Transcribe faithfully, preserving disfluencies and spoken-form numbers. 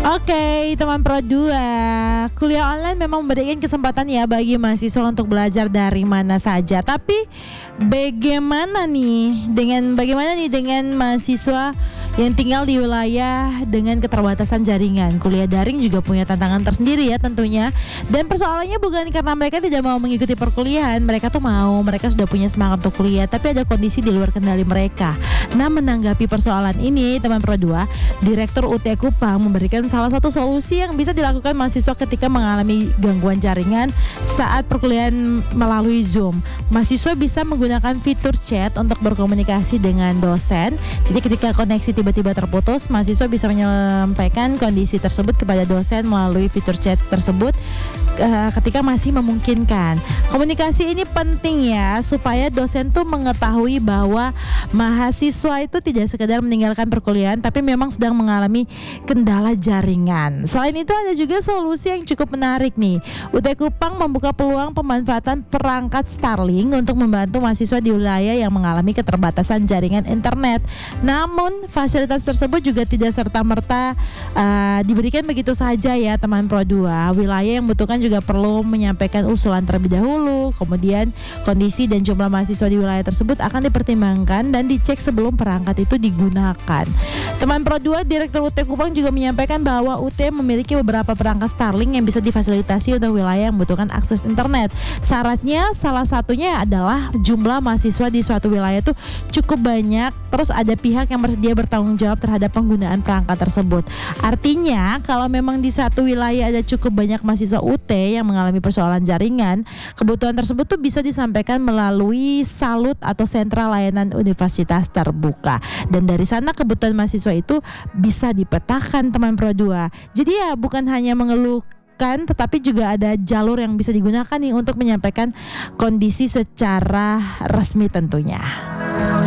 Oke, teman Pro dua, kuliah online memang memberikan kesempatan ya bagi mahasiswa untuk belajar dari mana saja. Tapi bagaimana nih dengan bagaimana nih dengan mahasiswa yang tinggal di wilayah dengan keterbatasan jaringan? Kuliah daring juga punya tantangan tersendiri ya tentunya. Dan persoalannya bukan karena mereka tidak mau mengikuti perkuliahan, mereka tuh mau, mereka sudah punya semangat untuk kuliah, tapi ada kondisi di luar kendali mereka. Nah, menanggapi persoalan ini, teman Pro dua, Direktur U T Kupang memberikan salah satu solusi yang bisa dilakukan mahasiswa ketika mengalami gangguan jaringan saat perkuliahan melalui Zoom. Mahasiswa bisa menggunakan fitur chat untuk berkomunikasi dengan dosen. Jadi ketika koneksi tiba-tiba terputus, mahasiswa bisa menyampaikan kondisi tersebut kepada dosen melalui fitur chat tersebut uh, ketika masih memungkinkan. Komunikasi ini penting ya, supaya dosen tuh mengetahui bahwa mahasiswa itu tidak sekedar meninggalkan perkuliahan, tapi memang sedang mengalami kendala jaringan. Selain itu ada juga solusi yang cukup menarik nih. U T Kupang membuka peluang pemanfaatan perangkat Starlink untuk membantu mahasiswa di wilayah yang mengalami keterbatasan jaringan internet. Namun fasilitas tersebut juga tidak serta-merta uh, diberikan begitu saja ya teman Pro dua. Wilayah yang membutuhkan juga perlu menyampaikan usulan terlebih dahulu. Kemudian kondisi dan jumlah mahasiswa di wilayah tersebut akan dipertimbangkan dan dicek sebelum perangkat itu digunakan. Teman Pro dua, Direktur U T Kupang juga menyampaikan bahwa U T memiliki beberapa perangkat Starlink yang bisa difasilitasi untuk wilayah yang membutuhkan akses internet. Syaratnya salah satunya adalah jumlah mahasiswa di suatu wilayah itu cukup banyak, terus ada pihak yang bersedia bertanggung jawab terhadap penggunaan perangkat tersebut. Artinya kalau memang di satu wilayah ada cukup banyak mahasiswa U T yang mengalami persoalan jaringan, kebutuhan tersebut tuh bisa disampaikan melalui Salut atau Sentra Layanan Universitas Terbuka. Dan dari sana kebutuhan mahasiswa itu bisa dipetakan teman Pro dua. Jadi ya bukan hanya mengeluhkan, tetapi juga ada jalur yang bisa digunakan nih untuk menyampaikan kondisi secara resmi tentunya.